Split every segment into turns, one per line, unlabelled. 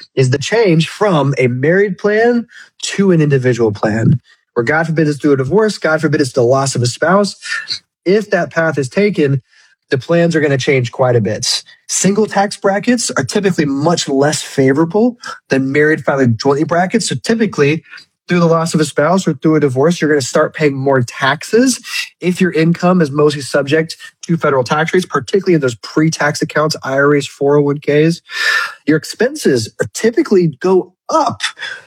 is the change from a married plan to an individual plan, where God forbid it's through a divorce, God forbid it's the loss of a spouse. If that path is taken, the plans are going to change quite a bit. Single tax brackets are typically much less favorable than married filing jointly brackets. So typically, through the loss of a spouse or through a divorce, you're going to start paying more taxes if your income is mostly subject to federal tax rates, particularly in those pre-tax accounts, IRAs, 401ks. Your expenses typically go up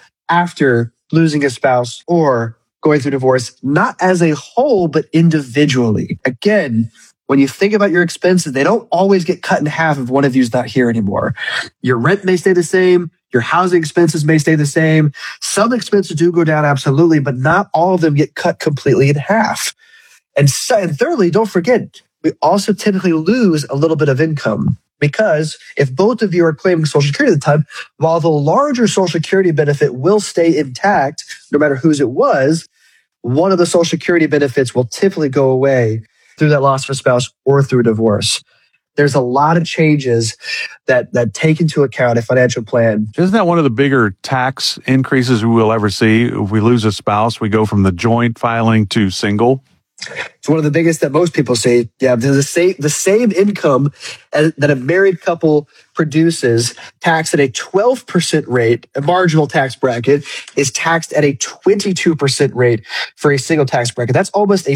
after losing a spouse or going through divorce, not as a whole, but individually. Again, when you think about your expenses, they don't always get cut in half if one of you is not here anymore. Your rent may stay the same. Your housing expenses may stay the same. Some expenses do go down, absolutely, but not all of them get cut completely in half. And thirdly, don't forget, we also typically lose a little bit of income, because if both of you are claiming Social Security at the time, while the larger Social Security benefit will stay intact, no matter whose it was, one of the Social Security benefits will typically go away through that loss of a spouse or through a divorce. There's a lot of changes that take into account a financial plan.
Isn't that one of the bigger tax increases we will ever see? If we lose a spouse, we go from the joint filing to single.
It's one of the biggest that most people see. Yeah, the same income that a married couple produces, taxed at a 12% rate, a marginal tax bracket, is taxed at a 22% rate for a single tax bracket. That's almost a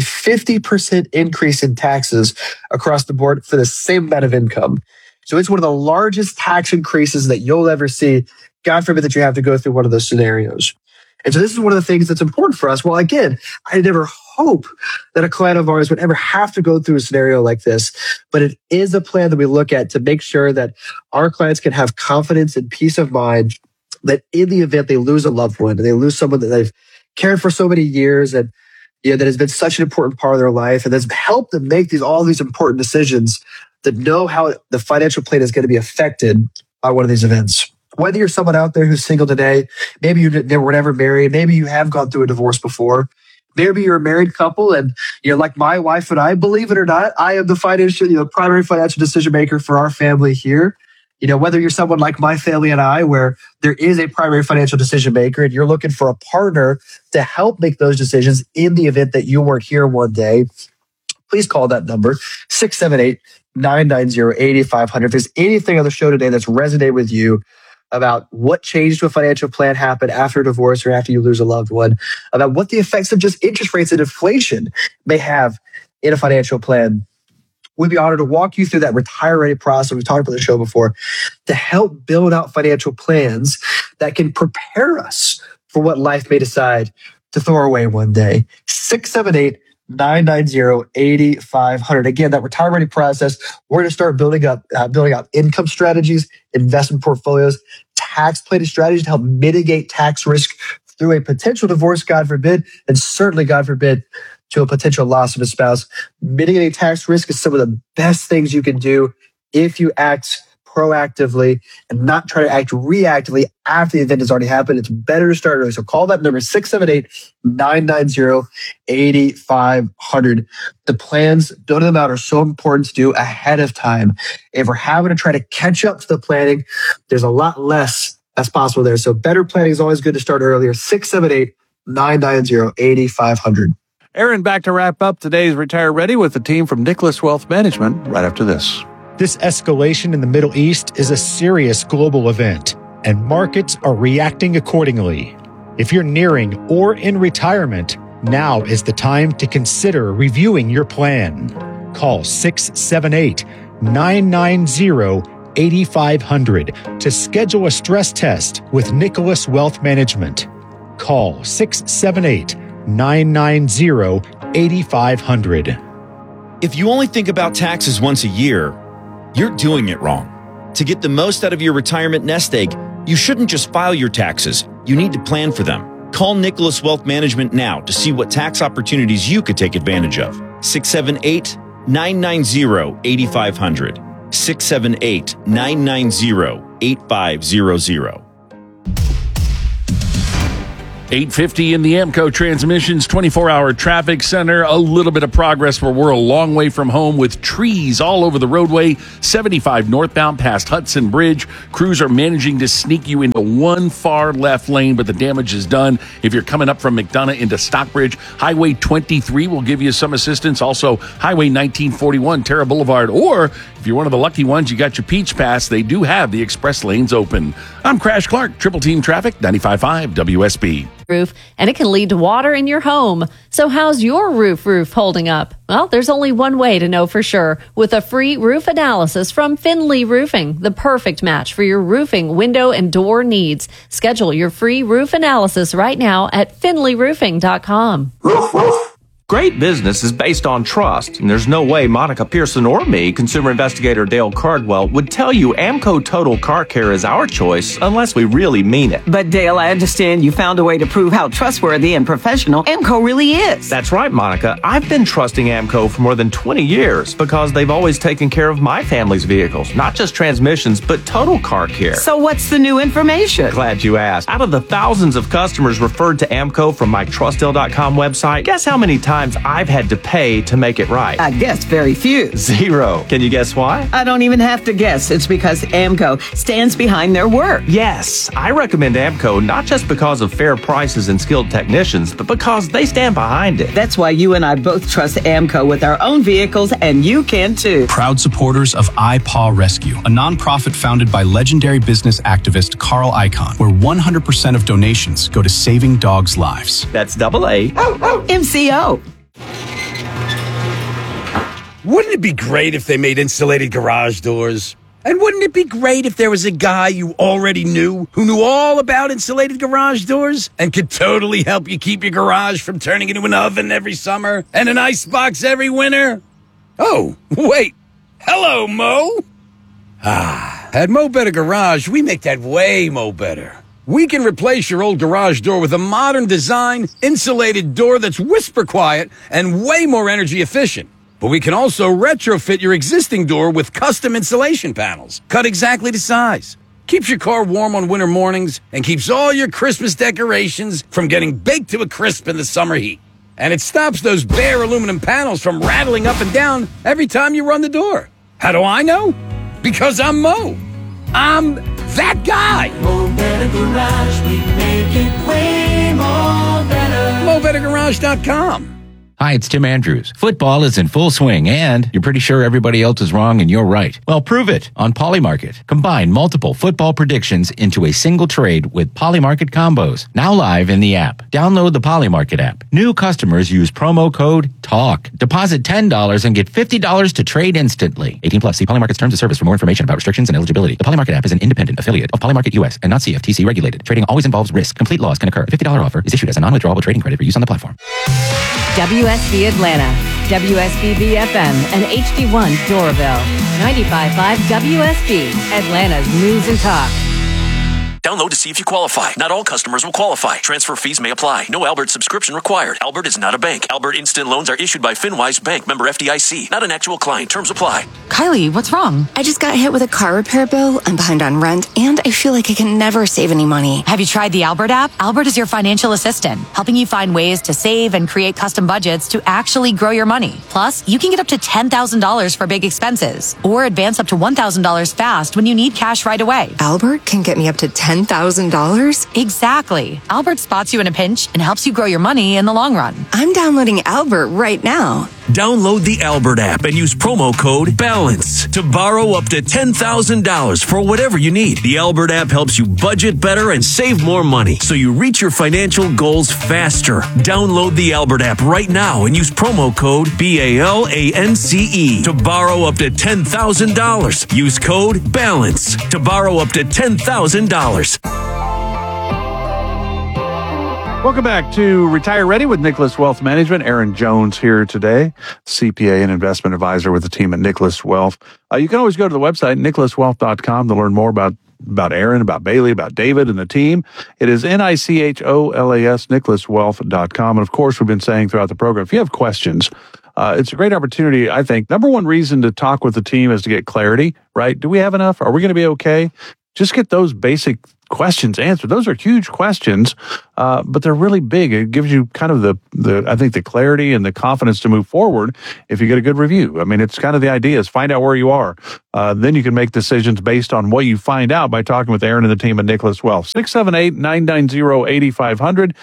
50% increase in taxes across the board for the same amount of income. So it's one of the largest tax increases that you'll ever see. God forbid that you have to go through one of those scenarios. And so this is one of the things that's important for us. Well, again, I never hope that a client of ours would ever have to go through a scenario like this, but it is a plan that we look at to make sure that our clients can have confidence and peace of mind that in the event they lose a loved one, and they lose someone that they've cared for so many years, and that has been such an important part of their life, and has helped them make all these important decisions, that know how the financial plan is going to be affected by one of these events. Whether you're someone out there who's single today, maybe you were never married, maybe you have gone through a divorce before, maybe you're a married couple and you're like my wife and I, believe it or not, I am the primary financial decision maker for our family here. Whether you're someone like my family and I, where there is a primary financial decision maker and you're looking for a partner to help make those decisions in the event that you weren't here one day, please call that number, 678-990-8500. If there's anything on the show today that's resonated with you about what change to a financial plan happened after a divorce or after you lose a loved one, about what the effects of just interest rates and inflation may have in a financial plan, we'd be honored to walk you through that retire ready process. We've talked about the show before, to help build out financial plans that can prepare us for what life may decide to throw away one day. 678-990-8500. Again, that retire ready process, we're going to start building out income strategies, investment portfolios, tax planning strategies to help mitigate tax risk through a potential divorce, God forbid, and certainly, God forbid, to a potential loss of a spouse. Mitigating tax risk is some of the best things you can do if you act proactively and not try to act reactively after the event has already happened. It's better to start early. So call that number, 678-990-8500. The plans, building them out, are so important to do ahead of time. If we're having to try to catch up to the planning, there's a lot less that's possible there. So better planning is always good to start earlier. 678-990-8500.
Aaron, back to wrap up today's Retire Ready with the team from Nicholas Wealth Management right after this.
This escalation in the Middle East is a serious global event, and markets are reacting accordingly. If you're nearing or in retirement, now is the time to consider reviewing your plan. Call 678-990-8500 to schedule a stress test with Nicholas Wealth Management. Call 678-990-8500.
If you only think about taxes once a year, you're doing it wrong. To get the most out of your retirement nest egg, you shouldn't just file your taxes. You need to plan for them. Call Nicholas Wealth Management now to see what tax opportunities you could take advantage of. 678-990-8500. 678-990-8500.
8:50 in the Amco Transmissions 24-hour traffic center. A little bit of progress where we're a long way from home with trees all over the roadway. 75 northbound past Hudson Bridge. Crews are managing to sneak you into one far left lane, but the damage is done. If you're coming up from McDonough into Stockbridge, Highway 23 will give you some assistance. Also, Highway 1941, Terra Boulevard. Or if you're one of the lucky ones, you got your Peach Pass, they do have the express lanes open. I'm Crash Clark, Triple Team Traffic, 95.5 WSB.
Roof, and it can lead to water in your home. So how's your roof holding up? Well, there's only one way to know for sure. With a free roof analysis from Finley Roofing, the perfect match for your roofing, window, and door needs. Schedule your free roof analysis right now at finleyroofing.com.
Great business is based on trust, and there's no way Monica Pearson or me, consumer investigator Dale Cardwell, would tell you Amco Total Car Care is our choice unless we really mean it.
But Dale, I understand you found a way to prove how trustworthy and professional Amco really is.
That's right, Monica. I've been trusting Amco for more than 20 years because they've always taken care of my family's vehicles, not just transmissions, but total car care.
So what's the new information?
Glad you asked. Out of the thousands of customers referred to Amco from my TrustDale.com website, guess how many times I've had to pay to make it right?
I guess very few.
0. Can you guess why?
I don't even have to guess. It's because Amco stands behind their work.
Yes, I recommend Amco not just because of fair prices and skilled technicians, but because they stand behind it.
That's why you and I both trust Amco with our own vehicles, and you can too.
Proud supporters of iPaw Rescue, a nonprofit founded by legendary business activist Carl Icahn, where 100% of donations go to saving dogs' lives.
That's AA.
MCO.
Wouldn't it be great if they made insulated garage doors? And wouldn't it be great if there was a guy you already knew who knew all about insulated garage doors and could totally help you keep your garage from turning into an oven every summer and an icebox every winter? Oh, wait. Hello, Mo. At Mo Better Garage, we make that way Mo Better. We can replace your old garage door with a modern design, insulated door that's whisper quiet and way more energy efficient. But we can also retrofit your existing door with custom insulation panels, cut exactly to size. Keeps your car warm on winter mornings and keeps all your Christmas decorations from getting baked to a crisp in the summer heat. And it stops those bare aluminum panels from rattling up and down every time you run the door. How do I know? Because I'm Mo. I'm that guy.
Mo Better Garage, we make it way more better.
MoBetterGarage.com.
Hi, it's Tim Andrews. Football is in full swing, and you're pretty sure everybody else is wrong and you're right. Well, prove it on Polymarket. Combine multiple football predictions into a single trade with Polymarket combos. Now live in the app. Download the Polymarket app. New customers use promo code TALK. Deposit $10 and get $50 to trade instantly. 18 plus. See Polymarket's terms of service for more information about restrictions and eligibility. The Polymarket app is an independent affiliate of Polymarket US and not CFTC regulated. Trading always involves risk. Complete loss can occur. A $50 offer is issued as a non-withdrawable trading credit for use on the platform.
WSB Atlanta, WSBB FM, and HD1 Doraville. 95.5 WSB, Atlanta's News and Talk.
Download to see if you qualify. Not all customers will qualify. Transfer fees may apply. No Albert subscription required. Albert is not a bank. Albert Instant Loans are issued by FinWise Bank, member FDIC. Not an actual client. Terms apply.
Kylie, what's wrong? I just got hit with a car repair bill. I'm behind on rent, and I feel like I can never save any money.
Have you tried the Albert app? Albert is your financial assistant, helping you find ways to save and create custom budgets to actually grow your money. Plus, you can get up to $10,000 for big expenses, or advance up to $1,000 fast when you need cash right away.
Albert can get me up to $10,000?
Exactly. Albert spots you in a pinch and helps you grow your money in the long run.
I'm downloading Albert right now.
Download the Albert app and use promo code BALANCE to borrow up to $10,000 for whatever you need. The Albert app helps you budget better and save more money so you reach your financial goals faster. Download the Albert app right now and use promo code BALANCE to borrow up to $10,000. Use code BALANCE to borrow up to $10,000.
Welcome back to Retire Ready with Nicholas Wealth Management. Aaron Jones here today, CPA and investment advisor with the team at Nicholas Wealth. You can always go to the website, nicholaswealth.com, to learn more about Aaron, about Bailey, about David and the team. It is NICHOLAS, nicholaswealth.com. And of course, we've been saying throughout the program, if you have questions, it's a great opportunity, I think. Number one reason to talk with the team is to get clarity, right? Do we have enough? Are we going to be okay? Just get those basic questions answered. Those are huge questions, but they're really big. It gives you kind of the clarity and the confidence to move forward if you get a good review. I mean, it's kind of the idea is find out where you are. Then you can make decisions based on what you find out by talking with Aaron and the team at Nicholas Wealth. 678-990-8500.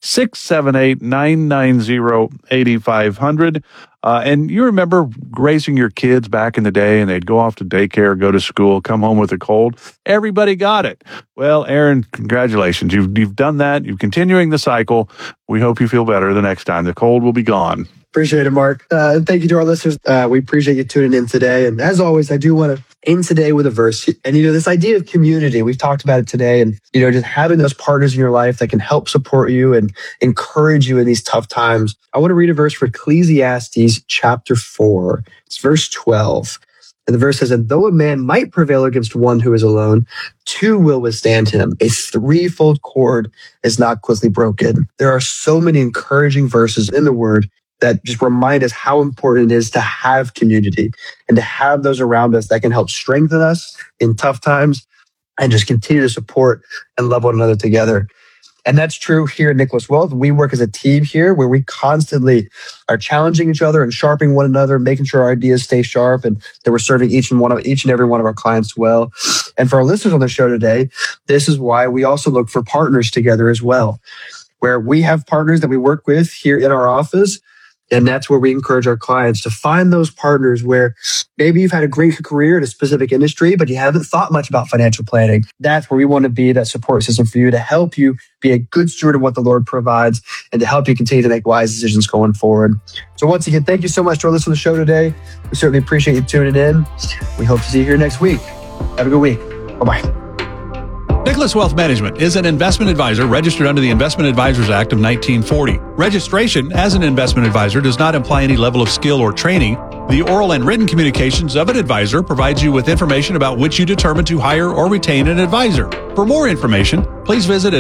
678-990-8500. And you remember raising your kids back in the day and they'd go off to daycare, go to school, come home with a cold. Everybody got it. Well, Aaron, congratulations. You've done that. You're continuing the cycle. We hope you feel better the next time. The cold will be gone.
Appreciate it, Mark. Thank you to our listeners. We appreciate you tuning in today. And as always, I do want to end today with a verse. And, this idea of community, we've talked about it today. And, just having those partners in your life that can help support you and encourage you in these tough times. I want to read a verse for Ecclesiastes chapter 4. It's verse 12. And the verse says, and though a man might prevail against one who is alone, two will withstand him. A threefold cord is not quickly broken. There are so many encouraging verses in the word that just remind us how important it is to have community and to have those around us that can help strengthen us in tough times and just continue to support and love one another together. And that's true here at Nicholas Wealth. We work as a team here where we constantly are challenging each other and sharpening one another, making sure our ideas stay sharp and that we're serving each and every one of our clients well. And for our listeners on the show today, this is why we also look for partners together as well, where we have partners that we work with here in our office. And that's where we encourage our clients to find those partners where maybe you've had a great career in a specific industry, but you haven't thought much about financial planning. That's where we want to be that support system for you to help you be a good steward of what the Lord provides and to help you continue to make wise decisions going forward. So once again, thank you so much to our listeners on the show today. We certainly appreciate you tuning in. We hope to see you here next week. Have a good week. Bye-bye.
Nicholas Wealth Management is an investment advisor registered under the Investment Advisors Act of 1940. Registration as an investment advisor does not imply any level of skill or training. The oral and written communications of an advisor provides you with information about which you determine to hire or retain an advisor. For more information, please visit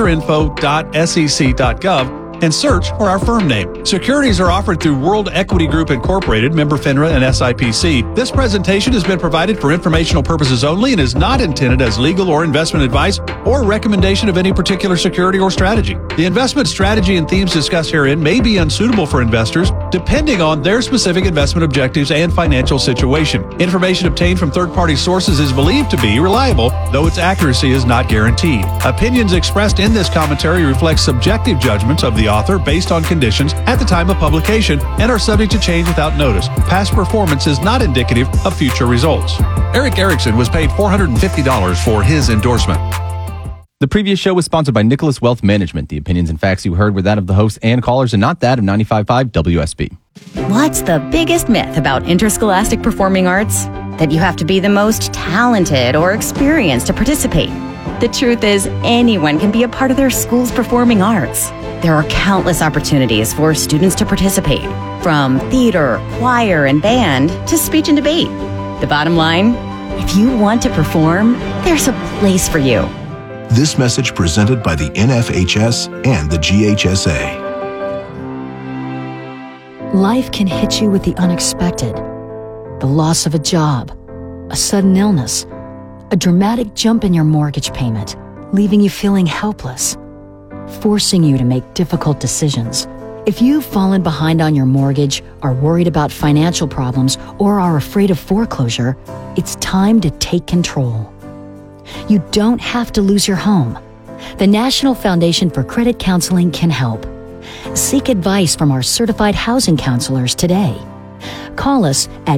advisorinfo.sec.gov and search for our firm name. Securities are offered through World Equity Group Incorporated, member FINRA and SIPC. This presentation has been provided for informational purposes only and is not intended as legal or investment advice or recommendation of any particular security or strategy. The investment strategy and themes discussed herein may be unsuitable for investors depending on their specific investment objectives and financial situation. Information obtained from third-party sources is believed to be reliable, though its accuracy is not guaranteed. Opinions expressed in this commentary reflect subjective judgments of the author based on conditions at the time of publication and are subject to change without notice. Past performance is not indicative of future results. Eric Erickson was paid $450 for his endorsement.
The previous show was sponsored by Nicholas Wealth Management. The opinions and facts you heard were that of the hosts and callers and not that of 95.5 WSB.
What's the biggest myth about interscholastic performing arts? That you have to be the most talented or experienced to participate. The truth is, anyone can be a part of their school's performing arts. There are countless opportunities for students to participate, from theater, choir, and band to speech and debate. The bottom line, if you want to perform, there's a place for you.
This message presented by the NFHS and the GHSA.
Life can hit you with the unexpected. The loss of a job, a sudden illness, a dramatic jump in your mortgage payment, leaving you feeling helpless, forcing you to make difficult decisions. If you've fallen behind on your mortgage, are worried about financial problems, or are afraid of foreclosure, it's time to take control. You don't have to lose your home. The National Foundation for Credit Counseling can help. Seek advice from our certified housing counselors today. Call us at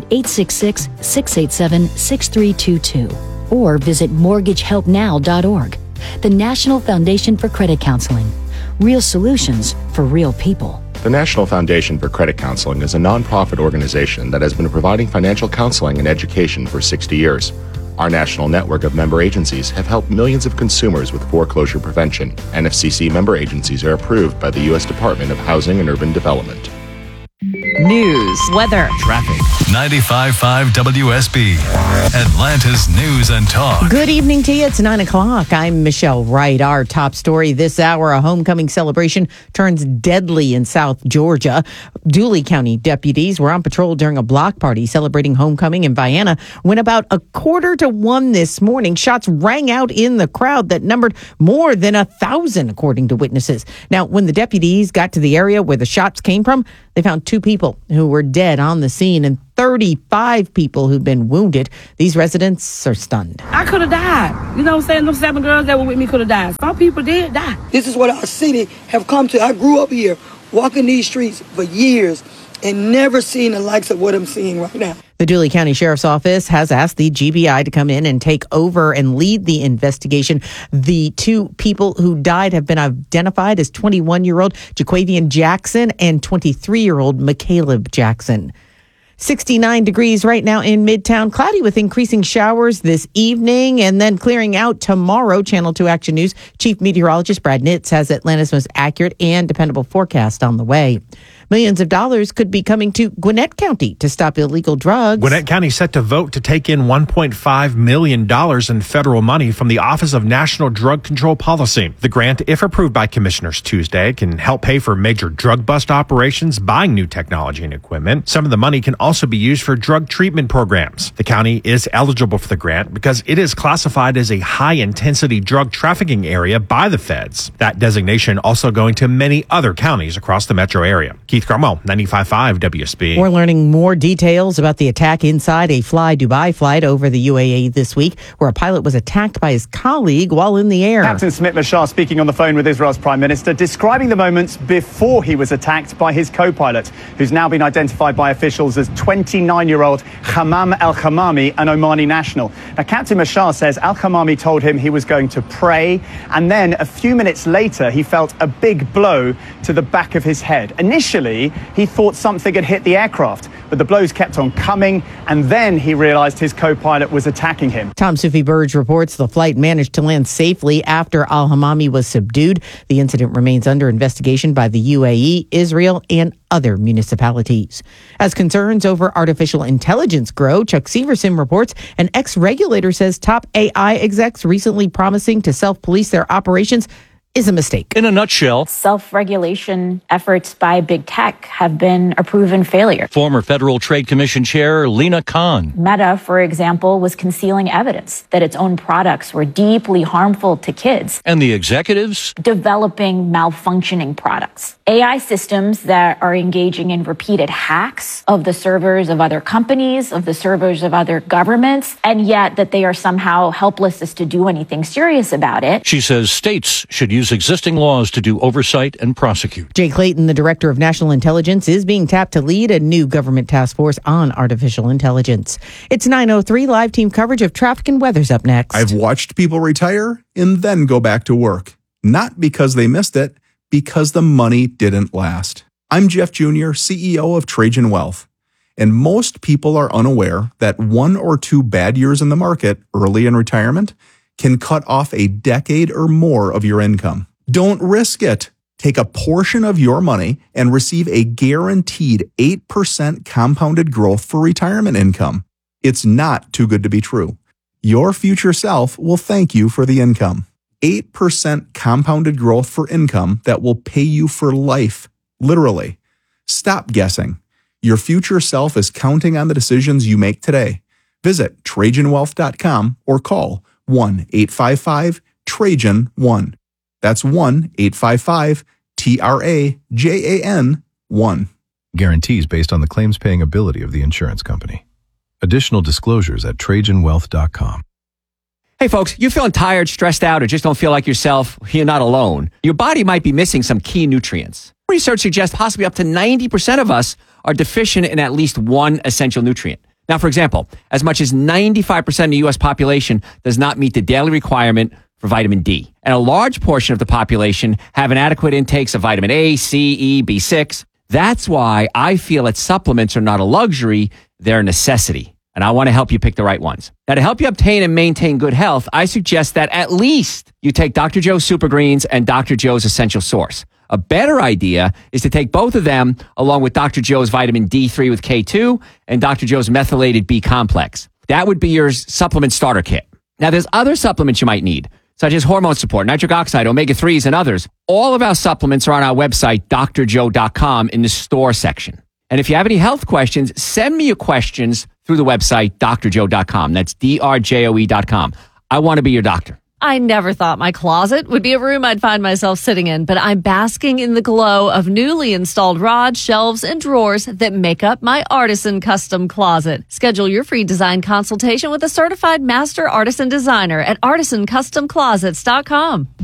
866-687-6322 or visit mortgagehelpnow.org. The National Foundation for Credit Counseling. Real solutions for real people.
The National Foundation for Credit Counseling is a nonprofit organization that has been providing financial counseling and education for 60 years. Our national network of member agencies have helped millions of consumers with foreclosure prevention. NFCC member agencies are approved by the U.S. Department of Housing and Urban Development.
news, weather,
traffic. 95.5 WSB, Atlanta's News and Talk.
Good evening to you. It's 9 o'clock. I'm Michelle Wright. Our top story this hour, a homecoming celebration turns deadly in South Georgia. Dooley County deputies were on patrol during a block party celebrating homecoming in Vienna when about 1:45 this morning, shots rang out in the crowd that numbered more than 1,000, according to witnesses. Now, when the deputies got to the area where the shots came from, they found 2 people who were dead on the scene and 35 people who've been wounded. These residents are stunned.
I could have died. You know what I'm saying? Those 7 girls that were with me could have died. Some people did die.
This is what our city have come to. I grew up here, walking these streets for years, and never seen the likes of what I'm seeing right now.
The Dooley County Sheriff's Office has asked the GBI to come in and take over and lead the investigation. The 2 people who died have been identified as 21-year-old Jaquavian Jackson and 23-year-old McCaleb Jackson. 69 degrees right now in Midtown. Cloudy with increasing showers this evening and then clearing out tomorrow. Channel 2 Action News Chief Meteorologist Brad Nitz has Atlanta's most accurate and dependable forecast on the way. Millions of dollars could be coming to Gwinnett County to stop illegal drugs.
Gwinnett County set to vote to take in $1.5 million in federal money from the Office of National Drug Control Policy. The grant, if approved by commissioners Tuesday, can help pay for major drug bust operations, buying new technology and equipment. Some of the money can also be used for drug treatment programs. The county is eligible for the grant because it is classified as a high-intensity drug trafficking area by the feds. That designation also going to many other counties across the metro area. Keith Cromwell, 95.5 WSB.
We're learning more details about the attack inside a Fly Dubai flight over the UAE this week, where a pilot was attacked by his colleague while in the air.
Captain Smit Mashar speaking on the phone with Israel's Prime Minister, describing the moments before he was attacked by his co-pilot, who's now been identified by officials as 29-year-old Hammam Al-Khamami, an Omani national. Now, Captain Mashar says Al-Khamami told him he was going to pray, and then a few minutes later, he felt a big blow to the back of his head. Initially, he thought something had hit the aircraft, but the blows kept on coming, and then he realized his co-pilot was attacking him.
Tom Sufi Burge reports the flight managed to land safely after Al-Hamami was subdued. The incident remains under investigation by the UAE, Israel, and other municipalities. As concerns over artificial intelligence grow, Chuck Severson reports an ex-regulator says top AI execs recently promising to self-police their operations is a mistake.
In a nutshell, self-regulation efforts by big tech have been a proven failure.
Former Federal Trade Commission Chair Lina Khan.
Meta, for example, was concealing evidence that its own products were deeply harmful to kids.
And the executives?
Developing malfunctioning products. AI systems that are engaging in repeated hacks of the servers of other companies, of the servers of other governments, and yet that they are somehow helpless as to do anything serious about it.
She says states should use existing laws to do oversight and prosecute.
Jay Clayton, the director of national intelligence, is being tapped to lead a new government task force on artificial intelligence. It's 9:03. Live team coverage of traffic and weather's up next.
I've watched people retire and then go back to work. Not because they missed it, because the money didn't last. I'm Jeff Jr., CEO of Trajan Wealth. And most people are unaware that 1 or 2 bad years in the market early in retirement can cut off a decade or more of your income. Don't risk it. Take a portion of your money and receive a guaranteed 8% compounded growth for retirement income. It's not too good to be true. Your future self will thank you for the income. 8% compounded growth for income that will pay you for life. Literally. Stop guessing. Your future self is counting on the decisions you make today. Visit TrajanWealth.com or call 1-855-TRAJAN-1. That's 1-855-TRAJAN-1.
Guarantees based on the claims paying ability of the insurance company. Additional disclosures at TrajanWealth.com.
Hey folks, you feeling tired, stressed out, or just don't feel like yourself? You're not alone. Your body might be missing some key nutrients. Research suggests possibly up to 90% of us are deficient in at least one essential nutrient. Now, for example, as much as 95% of the U.S. population does not meet the daily requirement for vitamin D. And a large portion of the population have inadequate intakes of vitamin A, C, E, B6. That's why I feel that supplements are not a luxury, they're a necessity. And I want to help you pick the right ones. Now, to help you obtain and maintain good health, I suggest that at least you take Dr. Joe's Super Greens and Dr. Joe's Essential Source. A better idea is to take both of them along with Dr. Joe's vitamin D3 with K2 and Dr. Joe's methylated B complex. That would be your supplement starter kit. Now, there's other supplements you might need, such as hormone support, nitric oxide, omega-3s, and others. All of our supplements are on our website, drjoe.com, in the store section. And if you have any health questions, send me your questions through the website, drjoe.com. That's drjoe.com. I want to be your doctor.
I never thought my closet would be a room I'd find myself sitting in, but I'm basking in the glow of newly installed rods, shelves, and drawers that make up my Artisan custom closet. Schedule your free design consultation with a certified master artisan designer at artisancustomclosets.com.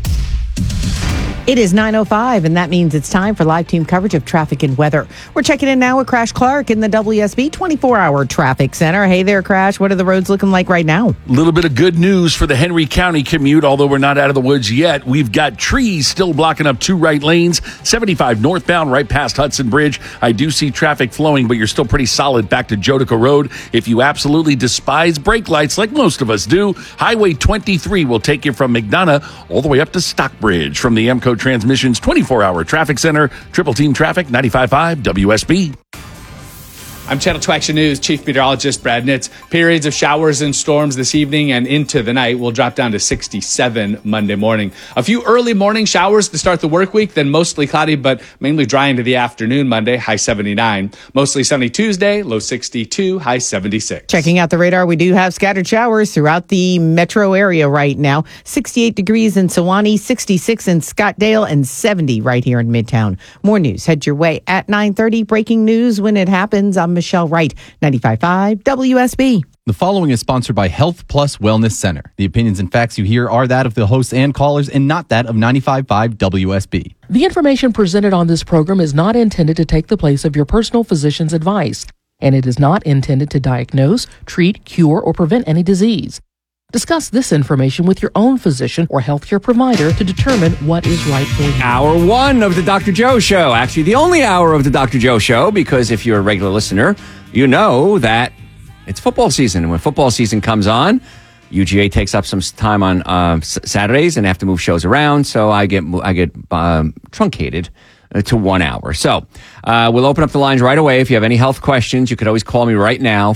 It is 9:05, and that means it's time for live team coverage of traffic and weather. We're checking in now with Crash Clark in the WSB 24-hour traffic center. Hey there, Crash. What are the roads looking like right now?
A little bit of good news for the Henry County commute, although we're not out of the woods yet. We've got trees still blocking up 2 right lanes, 75 northbound right past Hudson Bridge. I do see traffic flowing, but you're still pretty solid back to Jodica Road. If you absolutely despise brake lights like most of us do, Highway 23 will take you from McDonough all the way up to Stockbridge. From the Emco Transmissions 24-hour traffic center, Triple Team Traffic, 95.5 WSB.
I'm Channel 2 Action News Chief Meteorologist Brad Nitz. Periods of showers and storms this evening and into the night will drop down to 67 Monday morning. A few early morning showers to start the work week, then mostly cloudy, but mainly dry into the afternoon Monday, high 79. Mostly sunny Tuesday, low 62, high 76.
Checking out the radar, we do have scattered showers throughout the metro area right now. 68 degrees in Sewanee, 66 in Scottdale, and 70 right here in Midtown. More news head your way at 9:30. Breaking news when it happens. I'm Michelle Wright, 95.5 WSB.
The following is sponsored by Health Plus Wellness Center. The opinions and facts you hear are that of the hosts and callers and not that of 95.5 WSB.
The information presented on this program is not intended to take the place of your personal physician's advice, and it is not intended to diagnose, treat, cure, or prevent any disease. Discuss this information with your own physician or healthcare provider to determine what is right for you.
Hour 1 of the Dr. Joe Show. Actually, the only hour of the Dr. Joe Show, because if you're a regular listener, you know that it's football season. And when football season comes on, UGA takes up some time on Saturdays and have to move shows around. So I get truncated to 1 hour. So we'll open up the lines right away. If you have any health questions, you could always call me right now,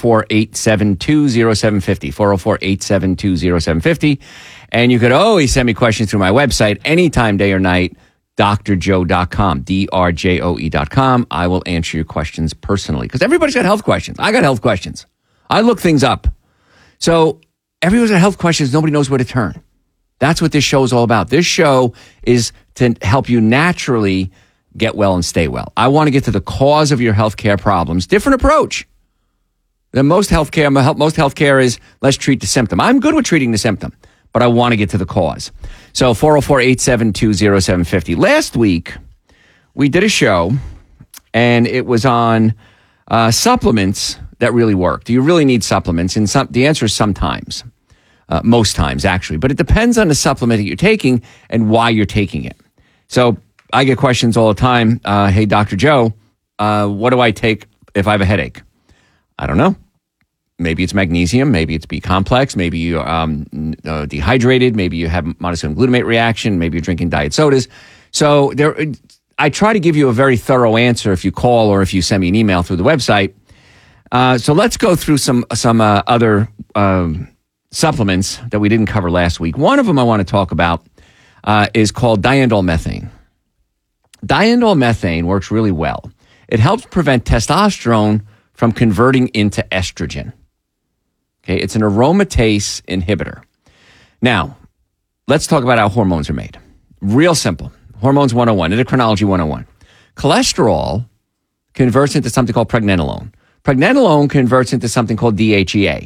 404-872-0750, 404-872-0750. And you could always send me questions through my website anytime, day or night, drjoe.com, drjoe.com. I will answer your questions personally because everybody's got health questions. I got health questions. I look things up. So everyone's got health questions. Nobody knows where to turn. That's what this show is all about. This show is to help you naturally get well and stay well. I want to get to the cause of your healthcare problems. Different approach than most healthcare. Most healthcare is let's treat the symptom. I'm good with treating the symptom, but I want to get to the cause. So 404-872-0750. Last week, we did a show, and it was on supplements that really work. Do you really need supplements? And the answer is sometimes. Most times, actually. But it depends on the supplement that you're taking and why you're taking it. So I get questions all the time. Hey, Dr. Joe, what do I take if I have a headache? I don't know. Maybe it's magnesium. Maybe it's B complex. Maybe you're dehydrated. Maybe you have monosodium glutamate reaction. Maybe you're drinking diet sodas. So I try to give you a very thorough answer if you call or if you send me an email through the website. So let's go through some other supplements that we didn't cover last week. One of them I want to talk about is called diindole methane. Diindole methane works really well. It helps prevent testosterone from converting into estrogen. Okay, it's an aromatase inhibitor. Now, let's talk about how hormones are made. Real simple. Hormones 101, endocrinology 101. Cholesterol converts into something called pregnenolone. Pregnenolone converts into something called DHEA.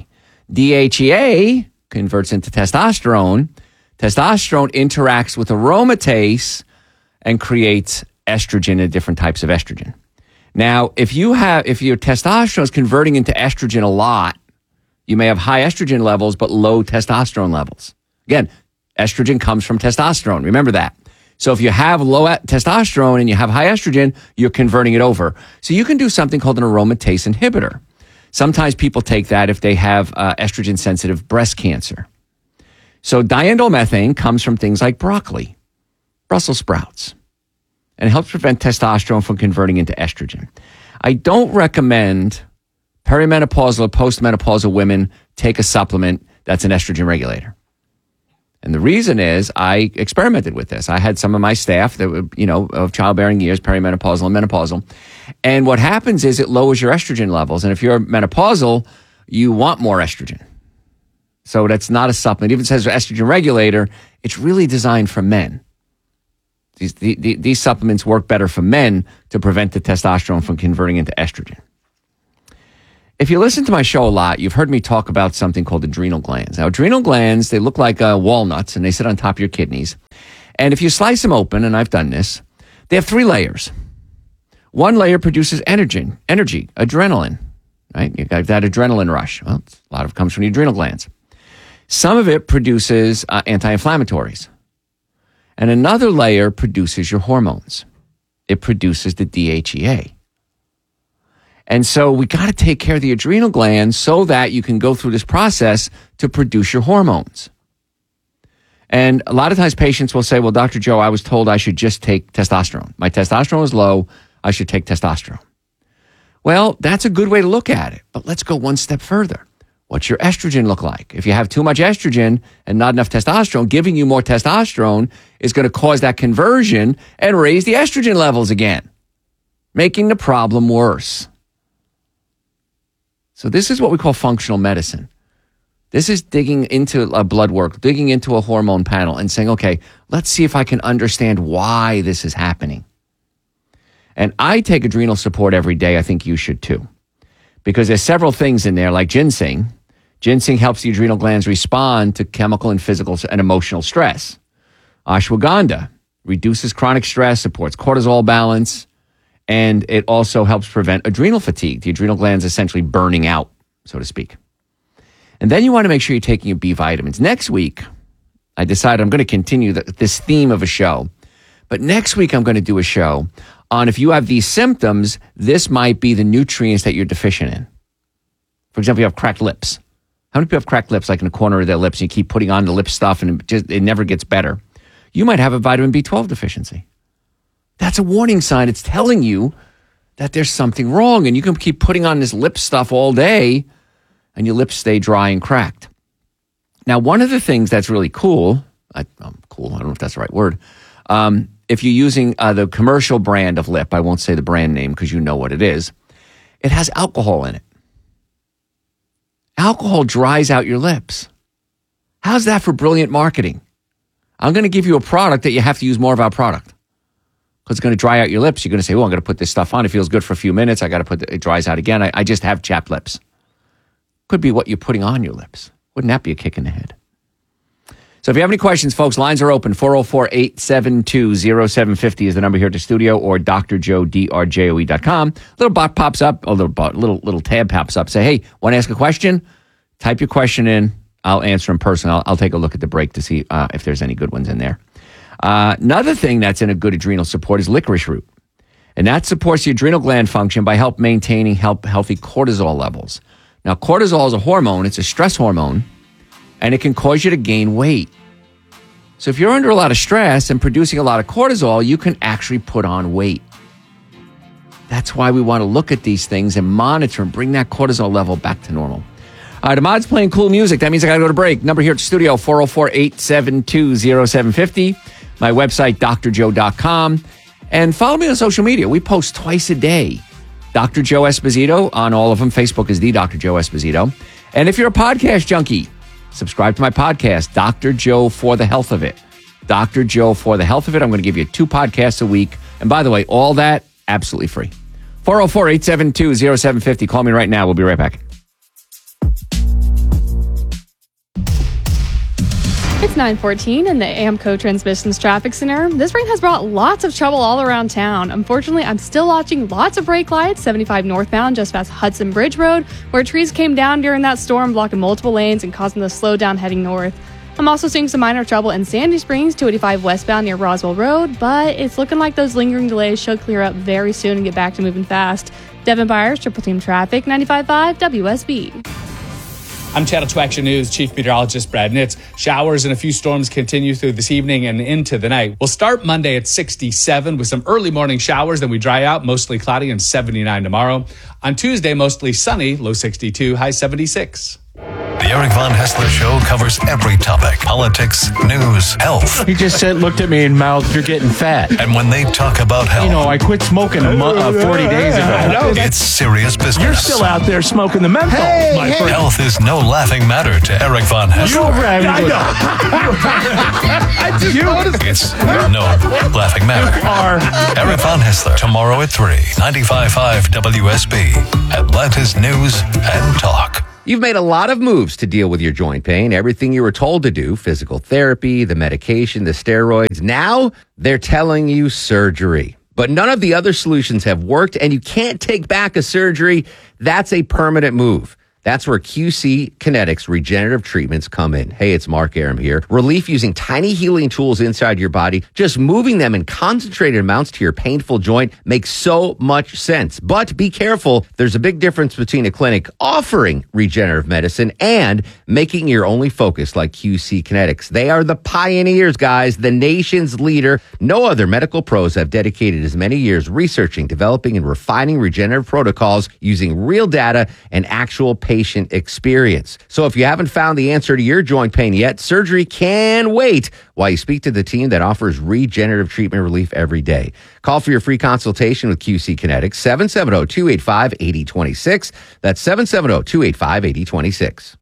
DHEA converts into testosterone. Testosterone interacts with aromatase and creates estrogen and different types of estrogen. Now, if your testosterone is converting into estrogen a lot, you may have high estrogen levels but low testosterone levels. Again, estrogen comes from testosterone. Remember that. So if you have low testosterone and you have high estrogen, you're converting it over. So you can do something called an aromatase inhibitor. Sometimes people take that if they have estrogen-sensitive breast cancer. So diindole methane comes from things like broccoli, Brussels sprouts, and it helps prevent testosterone from converting into estrogen. I don't recommend perimenopausal or postmenopausal women take a supplement that's an estrogen regulator. And the reason is I experimented with this. I had some of my staff that were, of childbearing years, perimenopausal and menopausal. And what happens is it lowers your estrogen levels. And if you're menopausal, you want more estrogen. So that's not a supplement. Even if it says estrogen regulator, it's really designed for men. These supplements work better for men to prevent the testosterone from converting into estrogen. If you listen to my show a lot, you've heard me talk about something called adrenal glands. Now, adrenal glands, they look like walnuts, and they sit on top of your kidneys. And if you slice them open, and I've done this, they have 3 layers. One layer produces energy, adrenaline, right? You got that adrenaline rush. Well, a lot of it comes from the adrenal glands. Some of it produces anti-inflammatories. And another layer produces your hormones. It produces the DHEA. And so we got to take care of the adrenal glands so that you can go through this process to produce your hormones. And a lot of times patients will say, well, Dr. Joe, I was told I should just take testosterone. My testosterone is low. I should take testosterone. Well, that's a good way to look at it. But let's go one step further. What's your estrogen look like? If you have too much estrogen and not enough testosterone, giving you more testosterone is going to cause that conversion and raise the estrogen levels again, making the problem worse. So this is what we call functional medicine. This is digging into a blood work, digging into a hormone panel and saying, okay, let's see if I can understand why this is happening. And I take adrenal support every day. I think you should too. Because there's several things in there like ginseng. Ginseng helps the adrenal glands respond to chemical and physical and emotional stress. Ashwagandha reduces chronic stress, supports cortisol balance, and it also helps prevent adrenal fatigue. The adrenal glands essentially burning out, so to speak. And then you want to make sure you're taking your B vitamins. Next week, I decided I'm going to continue this theme of a show. But next week, I'm going to do a show on if you have these symptoms, this might be the nutrients that you're deficient in. For example, you have cracked lips. How many people have cracked lips, like in the corner of their lips, and you keep putting on the lip stuff and it never gets better? You might have a vitamin B12 deficiency. That's a warning sign. It's telling you that there's something wrong, and you can keep putting on this lip stuff all day, and your lips stay dry and cracked. Now, one of the things that's really cool, I don't know if that's the right word, if you're using the commercial brand of lip, I won't say the brand name because you know what it is, it has alcohol in it. Alcohol dries out your lips. How's that for brilliant marketing? I'm going to give you a product that you have to use more of our product because it's going to dry out your lips. You're going to say, well, I'm going to put this stuff on. It feels good for a few minutes. I got to put it dries out again. I just have chapped lips. Could be what you're putting on your lips. Wouldn't that be a kick in the head? So if you have any questions, folks, lines are open. 404-872-0750 is the number here at the studio, or drjoe.com. Little bot pops up, a little tab pops up. Say, hey, want to ask a question? Type your question in. I'll answer in person. I'll take a look at the break to see if there's any good ones in there. Another thing that's in a good adrenal support is licorice root. And that supports the adrenal gland function by maintaining healthy cortisol levels. Now, cortisol is a hormone. It's a stress hormone, and it can cause you to gain weight. So if you're under a lot of stress and producing a lot of cortisol, you can actually put on weight. That's why we want to look at these things and monitor and bring that cortisol level back to normal. All right, Ahmad's playing cool music. That means I got to go to break. Number here at the studio, 404-872-0750. My website, drjoe.com. And follow me on social media. We post twice a day. Dr. Joe Esposito on all of them. Facebook is the Dr. Joe Esposito. And if you're a podcast junkie, subscribe to my podcast, Dr. Joe for the Health of It. Dr. Joe for the Health of It. I'm going to give you 2 podcasts a week. And by the way, all that, absolutely free. 404-872-0750. Call me right now. We'll be right back.
It's 9:14 in the AAMCO Transmissions Traffic Center. This rain has brought lots of trouble all around town. Unfortunately, I'm still watching lots of brake lights, 75 northbound just past Hudson Bridge Road, where trees came down during that storm, blocking multiple lanes and causing the slowdown heading north. I'm also seeing some minor trouble in Sandy Springs, 285 westbound near Roswell Road, but it's looking like those lingering delays should clear up very soon and get back to moving fast. Devin Byers, Triple Team Traffic, 95.5 WSB.
I'm Channel 2 Action News Chief Meteorologist Brad Nitz. Showers and a few storms continue through this evening and into the night. We'll start Monday at 67 with some early morning showers, then we dry out, mostly cloudy and 79 tomorrow. On Tuesday, mostly sunny, low 62, high 76.
The Eric Von Hessler Show covers every topic: politics, news, health.
He just looked at me and mouthed, "You're getting fat."
And when they talk about health,
I quit smoking 40 days ago.
It's serious business.
You're still out there smoking the menthol, my friend.
Health is no laughing matter to Eric Von Hessler.
I just noticed.
It's no laughing matter. Eric Von Hessler, tomorrow at 3, 95.5 WSB, Atlanta's News and Talk.
You've made a lot of moves to deal with your joint pain. Everything you were told to do, physical therapy, the medication, the steroids. Now they're telling you surgery. But none of the other solutions have worked, and you can't take back a surgery. That's a permanent move. That's where QC Kinetics regenerative treatments come in. Hey, it's Mark Aram here. Relief using tiny healing tools inside your body, just moving them in concentrated amounts to your painful joint makes so much sense. But be careful. There's a big difference between a clinic offering regenerative medicine and making your only focus like QC Kinetics. They are the pioneers, guys, the nation's leader. No other medical pros have dedicated as many years researching, developing, and refining regenerative protocols using real data and actual patient experience. So if you haven't found the answer to your joint pain yet, surgery can wait while you speak to the team that offers regenerative treatment relief every day. Call for your free consultation with QC Kinetics, 770-285-8026. That's 770-285-8026.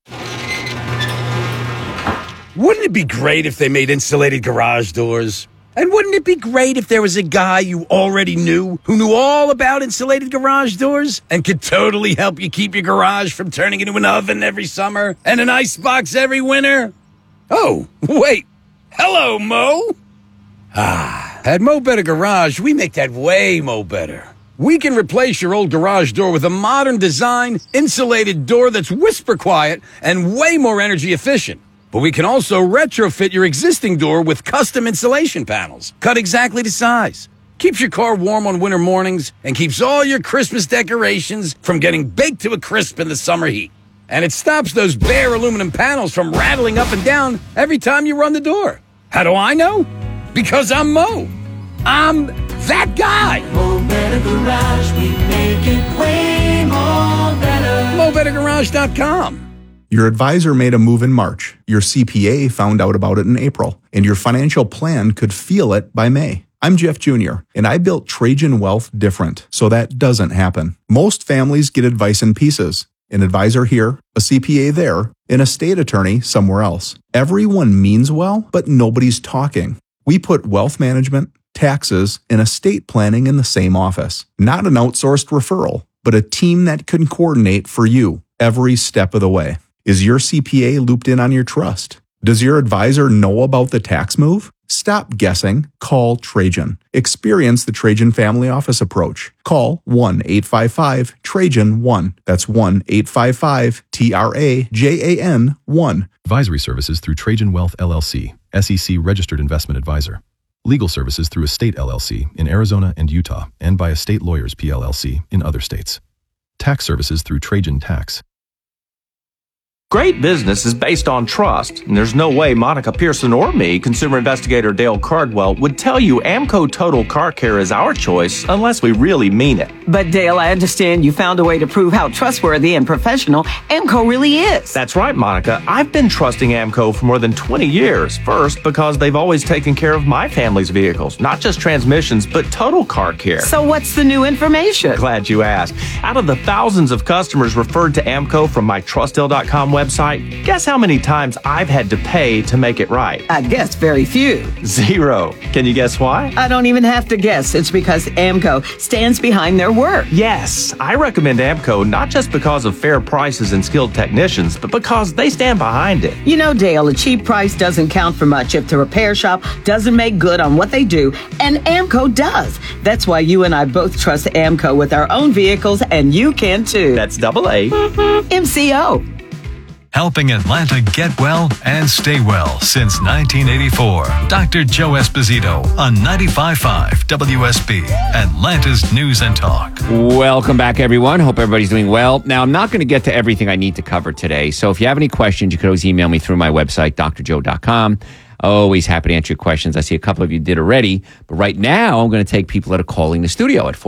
Wouldn't it be great if they made insulated garage doors? And wouldn't it be great if there was a guy you already knew who knew all about insulated garage doors and could totally help you keep your garage from turning into an oven every summer and an icebox every winter? Oh, wait. Hello, Mo. At Mo Better Garage, we make that way Mo Better. We can replace your old garage door with a modern design, insulated door that's whisper quiet and way more energy efficient. But we can also retrofit your existing door with custom insulation panels, cut exactly to size. Keeps your car warm on winter mornings and keeps all your Christmas decorations from getting baked to a crisp in the summer heat. And it stops those bare aluminum panels from rattling up and down every time you run the door. How do I know? Because I'm Mo. I'm that guy.
Mo Better Garage, we make it way more better.
MoBetterGarage.com.
Your advisor made a move in March. Your CPA found out about it in April, and your financial plan could feel it by May. I'm Jeff Jr., and I built Trajan Wealth different, so that doesn't happen. Most families get advice in pieces. An advisor here, a CPA there, an estate attorney somewhere else. Everyone means well, but nobody's talking. We put wealth management, taxes, and estate planning in the same office. Not an outsourced referral, but a team that can coordinate for you every step of the way. Is your CPA looped in on your trust? Does your advisor know about the tax move? Stop guessing. Call Trajan. Experience the Trajan Family Office approach. Call 1-855-TRAJAN-1. That's 1-855-TRAJAN-1.
Advisory services through Trajan Wealth LLC, SEC registered investment advisor. Legal services through Estate LLC in Arizona and Utah, and by Estate Lawyers PLLC in other states. Tax services through Trajan Tax.
Great business is based on trust, and there's no way Monica Pearson or me, consumer investigator Dale Cardwell, would tell you Amco Total Car Care is our choice unless we really mean it.
But Dale, I understand you found a way to prove how trustworthy and professional Amco really is.
That's right, Monica. I've been trusting Amco for more than 20 years. First, because they've always taken care of my family's vehicles, not just transmissions, but total car care.
So what's the new information?
Glad you asked. Out of the thousands of customers referred to Amco from my TrustDale.com website, guess how many times I've had to pay to make it right?
I guess very few.
0. Can you guess why?
I don't even have to guess. It's because Amco stands behind their work.
Yes, I recommend Amco not just because of fair prices and skilled technicians, but because they stand behind it.
You know, Dale, a cheap price doesn't count for much if the repair shop doesn't make good on what they do, and Amco does. That's why you and I both trust Amco with our own vehicles, and you can too.
That's AA.
MCO.
helping Atlanta get well and stay well since 1984. Dr. Joe Esposito on 95.5 WSB, Atlanta's News and Talk.
Welcome back, everyone. Hope everybody's doing well. Now, I'm not going to get to everything I need to cover today, so if you have any questions, you can always email me through my website, drjoe.com. Always happy to answer your questions. I see a couple of you did already, but right now I'm going to take people that are calling the studio at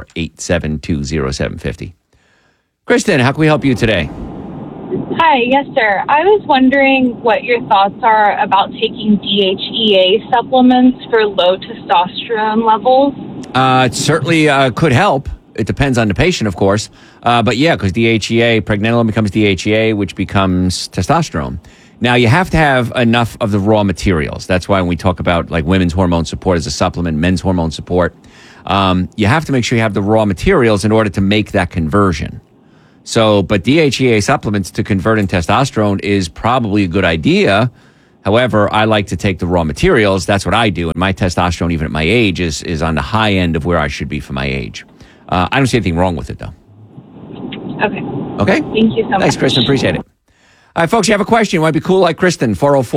404-872-0750. Kristen, how can we help you today?
Hi, yes, sir. I was wondering what your thoughts are about taking DHEA supplements for low testosterone levels.
It certainly could help. It depends on the patient, of course. But yeah, because DHEA, pregnenolone becomes DHEA, which becomes testosterone. Now, you have to have enough of the raw materials. That's why when we talk about like women's hormone support as a supplement, men's hormone support, you have to make sure you have the raw materials in order to make that conversion. So, but DHEA supplements to convert in testosterone is probably a good idea. However, I like to take the raw materials. That's what I do. And my testosterone, even at my age, is on the high end of where I should be for my age. I don't see anything wrong with it, though.
Okay.
Okay?
Thank you so much.
Thanks, Kristen. Appreciate it. All right, folks, you have a question. You want to be cool like Kristen,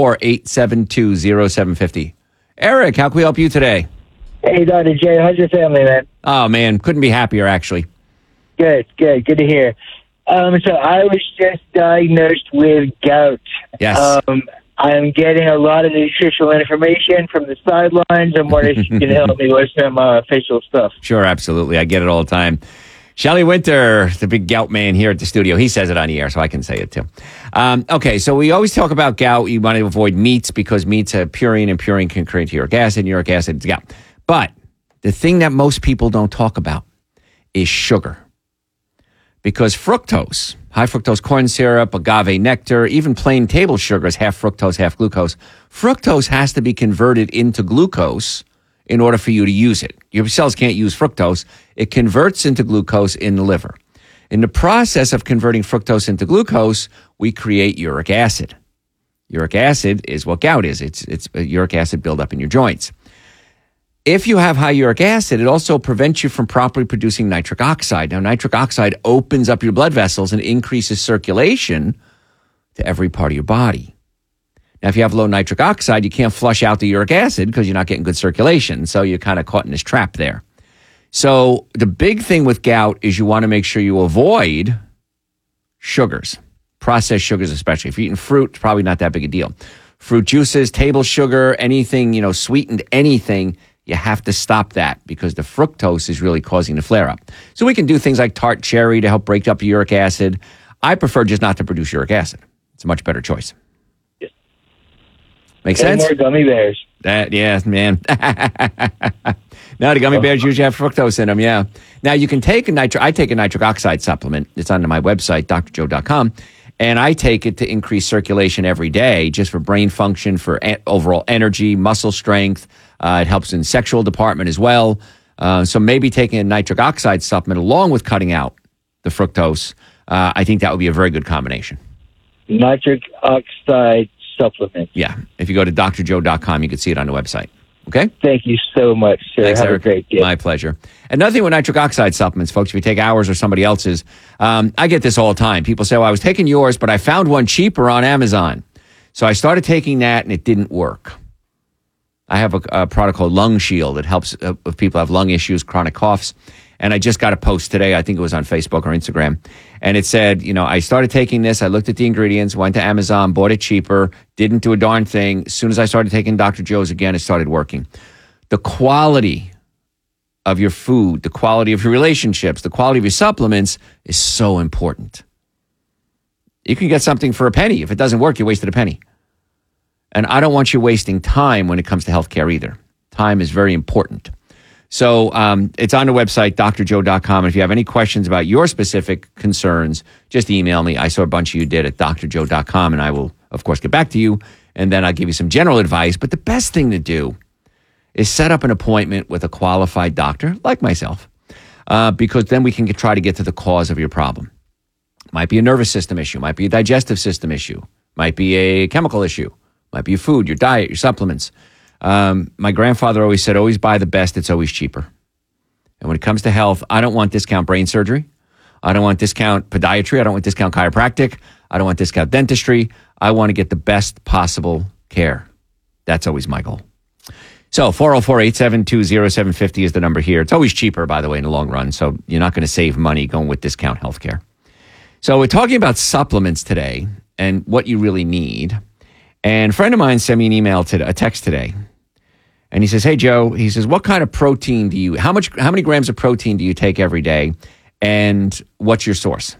404-872-0750. Eric, how can we help you today?
Hey, Dr. J, how's your family, man?
Oh, man, couldn't be happier, actually.
Good to hear. So I was just diagnosed with gout.
Yes.
I'm getting a lot of nutritional information from the sidelines. I'm wondering if you can help me with some official stuff.
Sure, absolutely. I get it all the time. Shelly Winter, the big gout man here at the studio. He says it on the air, so I can say it too. Okay, so we always talk about gout. You want to avoid meats because meats have purine, and purine can create uric acid. Uric acid is gout. But the thing that most people don't talk about is sugar. Because fructose, high fructose corn syrup, agave nectar, even plain table sugar is half fructose, half glucose. Fructose has to be converted into glucose in order for you to use it. Your cells can't use fructose. It converts into glucose in the liver. In the process of converting fructose into glucose, we create uric acid. Uric acid is what gout is. It's uric acid buildup in your joints. If you have high uric acid, it also prevents you from properly producing nitric oxide. Now, nitric oxide opens up your blood vessels and increases circulation to every part of your body. Now, if you have low nitric oxide, you can't flush out the uric acid because you're not getting good circulation. So you're kind of caught in this trap there. So the big thing with gout is you want to make sure you avoid sugars, processed sugars especially. If you're eating fruit, it's probably not that big a deal. Fruit juices, table sugar, anything, sweetened anything, you have to stop that because the fructose is really causing the flare-up. So we can do things like tart cherry to help break up the uric acid. I prefer just not to produce uric acid. It's a much better choice. Make sense?
More gummy bears.
Yeah, man. No, the gummy bears usually have fructose in them, yeah. Now, you can take I take a nitric oxide supplement. It's on my website, drjoe.com, and I take it to increase circulation every day just for brain function, for overall energy, muscle strength. It helps in sexual department as well. So maybe taking a nitric oxide supplement along with cutting out the fructose, I think that would be a very good combination.
Nitric oxide supplement.
Yeah. If you go to drjoe.com, you can see it on the website. Okay?
Thank you so much, sir.
Thanks,
Have
Eric.
a great day.
My pleasure. Another thing with nitric oxide supplements, folks, if you take ours or somebody else's, I get this all the time. People say, well, I was taking yours, but I found one cheaper on Amazon. So I started taking that, and it didn't work. I have a product called Lung Shield. It helps if people have lung issues, chronic coughs. And I just got a post today. I think it was on Facebook or Instagram. And it said, I started taking this. I looked at the ingredients, went to Amazon, bought it cheaper, didn't do a darn thing. As soon as I started taking Dr. Joe's again, it started working. The quality of your food, the quality of your relationships, the quality of your supplements is so important. You can get something for a penny. If it doesn't work, you wasted a penny. And I don't want you wasting time when it comes to healthcare either. Time is very important. So it's on the website, drjoe.com. And if you have any questions about your specific concerns, just email me. I saw a bunch of you did at drjoe.com, and I will, of course, get back to you. And then I'll give you some general advice. But the best thing to do is set up an appointment with a qualified doctor like myself, because then we can try to get to the cause of your problem. Might be a nervous system issue, might be a digestive system issue, might be a chemical issue, might be your food, your diet, your supplements. My grandfather always said, always buy the best, it's always cheaper. And when it comes to health, I don't want discount brain surgery. I don't want discount podiatry. I don't want discount chiropractic.
I don't want discount dentistry. I want to get the best possible care. That's always my goal. So 404-872-0750 is the number here. It's always cheaper, by the way, in the long run. So you're not going to save money going with discount healthcare. So we're talking about supplements today and what you really need. And a friend of mine sent me an email today, a text today. And he says, hey, Joe, he says, what kind of protein how many grams of protein do you take every day? And what's your source?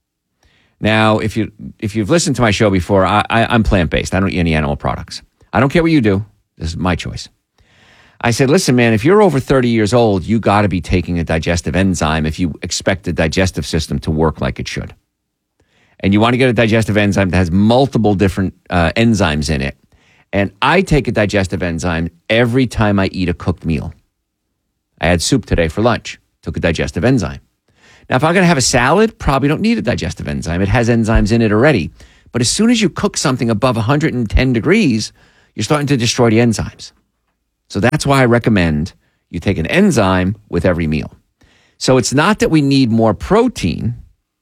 Now, if you've listened to my show before, I'm plant-based. I don't eat any animal products. I don't care what you do. This is my choice. I said, listen, man, if you're over 30 years old, you got to be taking a digestive enzyme if you expect the digestive system to work like it should. And you want to get a digestive enzyme that has multiple different enzymes in it. And I take a digestive enzyme every time I eat a cooked meal. I had soup today for lunch, took a digestive enzyme. Now, if I'm going to have a salad, probably don't need a digestive enzyme. It has enzymes in it already. But as soon as you cook something above 110 degrees, you're starting to destroy the enzymes. So that's why I recommend you take an enzyme with every meal. So it's not that we need more protein.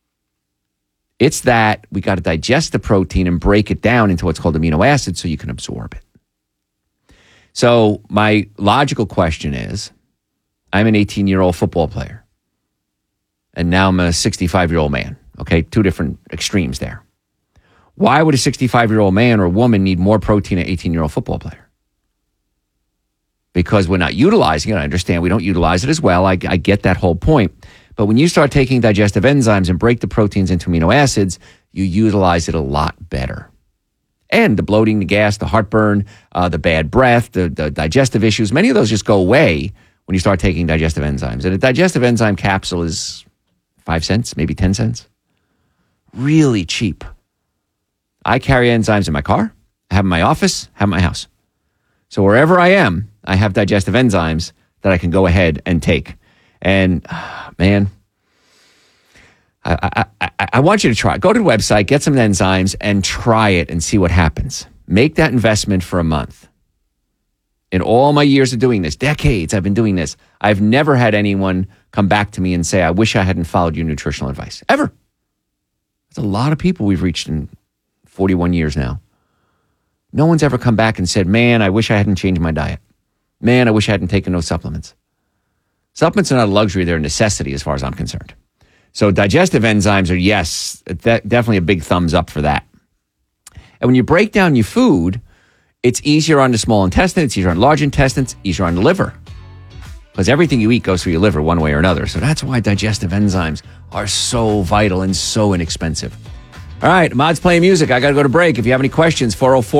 It's that we got to digest the protein and break it down into what's called amino acids so you can absorb it. So my logical question is, I'm an 18-year-old football player. And now I'm a 65-year-old man. Okay, two different extremes there. Why would a 65-year-old man or woman need more protein than an 18-year-old football player? Because we're not utilizing it. I understand we don't utilize it as well. I get that whole point. But when you start taking digestive enzymes and break the proteins into amino acids, you utilize it a lot better. And the bloating, the gas, the heartburn, the bad breath, the digestive issues, many of those just go away when you start taking digestive enzymes. And a digestive enzyme capsule is 5 cents, maybe 10 cents. Really cheap. I carry enzymes in my car, I have them in my office, I have them in my house. So wherever I am, I have digestive enzymes that I can go ahead and take. And man, I want you to try it. Go to the website, get some enzymes, and try it and see what happens. Make that investment for a month. In all my years of doing this, decades I've been doing this, I've never had anyone come back to me and say, I wish I hadn't followed your nutritional advice. Ever. That's a lot of people we've reached in 41 years now. No one's ever come back and said, man, I wish I hadn't changed my diet. Man, I wish I hadn't taken those supplements. Supplements are not a luxury, they're a necessity as far as I'm concerned. So digestive enzymes are, yes, definitely a big thumbs up for that. And when you break down your food, it's easier on the small intestine, it's easier on large intestines, easier on the liver. Because everything you eat goes through your liver one way or another. So that's why digestive enzymes are so vital and so inexpensive. All right, Ahmad's playing music. I got to go to break. If you have any questions,